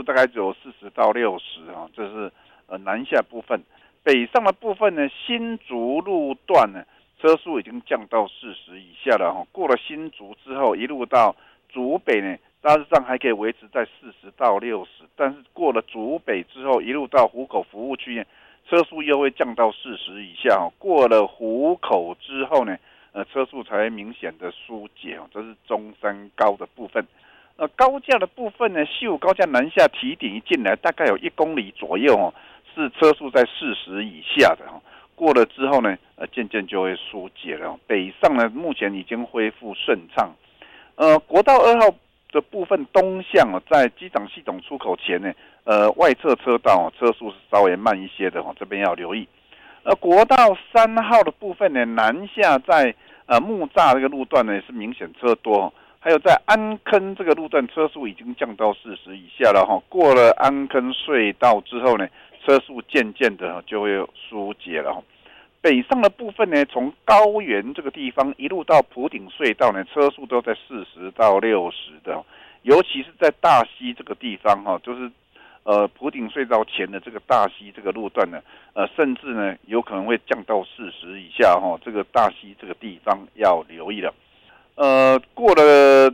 大概只有40到60啊，这是南下部分。北上的部分呢，新竹路段呢，车速已经降到40以下了哈。过了新竹之后，一路到竹北呢，大致上还可以维持在40到60，但是过了竹北之后，一路到湖口服务区呢，车速又会降到40以下哈。过了湖口之后呢，车速才明显的疏解哦，这是中山高的部分。高架的部分呢，西武高架南下提顶一进来，大概有1公里左右哦，是车速在40以下的哦。过了之后呢，渐渐就会疏解了。北上呢，目前已经恢复顺畅。国道2号的部分东向哦，在机场系统出口前呢，外侧车道车速是稍微慢一些的哦，这边要留意。国道3号的部分呢，南下在木栅这个路段呢是明显车多哦。还有在安坑这个路段，车速已经降到40以下了哈。过了安坑隧道之后呢，车速渐渐的就会疏解了。北上的部分呢，从高原这个地方一路到埔顶隧道呢，车速都在40到60的，尤其是在大溪这个地方哈，就是埔顶隧道前的这个大溪这个路段呢，甚至呢有可能会降到40以下哈。这个大溪这个地方要留意了。过了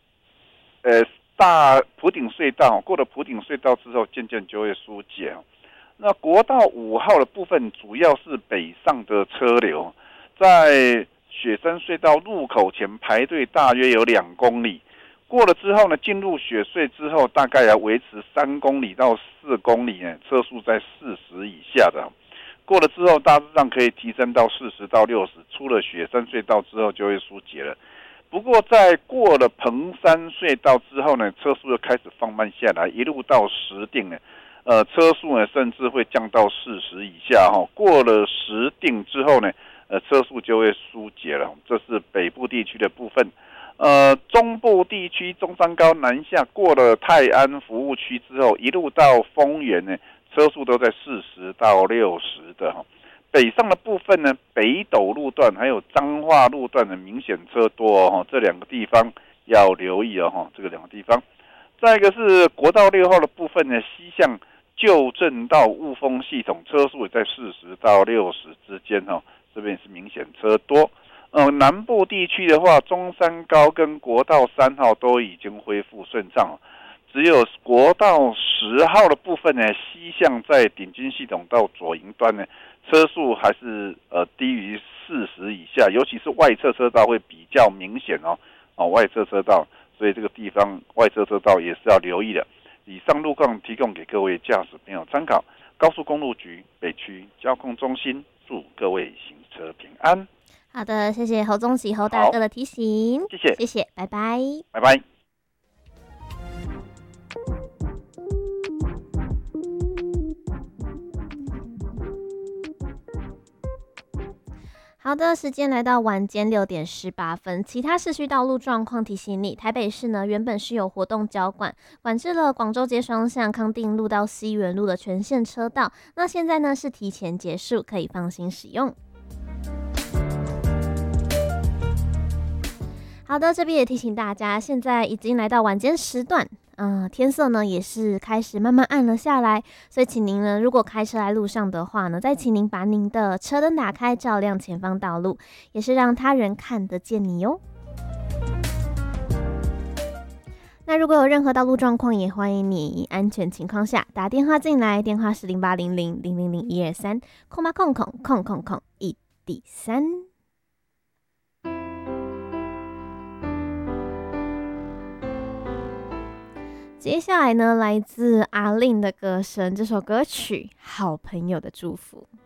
大埔顶隧道，过了埔顶隧道之后，渐渐就会疏解。那国道5号的部分，主要是北上的车流，在雪山隧道入口前排队大约有2公里，过了之后呢，进入雪隧之后，大概要维持3公里到4公里呢，车速在40以下的。过了之后，大致上可以提升到40到60，出了雪山隧道之后就会疏解了。不过，在过了彭山隧道之后呢，车速又开始放慢下来，一路到石碇呢，车速呢甚至会降到40以下哈。过了石碇之后呢，车速就会疏解了。这是北部地区的部分。中部地区中山高南下过了泰安服务区之后，一路到丰原呢，车速都在40到60的哈。北上的部分呢，北斗路段还有彰化路段的明显车多哦，这2个地方要留意哦，这个2个地方。再一个是国道6号的部分呢，西向旧正道雾峰系统车速也在40到60之间哦，这边是明显车多。南部地区的话，中山高跟国道3号都已经恢复顺畅，只有国道10号的部分呢，西向在顶金系统到左营端呢，车速还是低于40以下，尤其是外侧车道会比较明显哦，外侧车道，所以这个地方外侧车道也是要留意的。以上路况提供给各位驾驶朋友参考。高速公路局北区交通中心祝各位行车平安。 好的，谢谢侯宗喜侯大哥的提醒，谢谢，拜拜， 拜拜。 好的，时间来到晚间6点18分。其他市区道路状况提醒你，台北市呢原本是有活动交管，管制了广州街双向康定路到西园路的全线车道，那现在呢是提前结束，可以放心使用。好的，这边也提醒大家，现在已经来到晚间时段，天色呢也是开始慢慢暗了下来，所以请您呢，如果开车来路上的话呢，再请您把您的车灯打开，照亮前方道路，也是让他人看得见你哟。那如果有任何道路状况，也欢迎你安全情况下打电话进来，电话是0800000123，空吧空空空空空1D3。接下来呢，来自阿令的歌声，这首歌曲《好朋友的祝福》。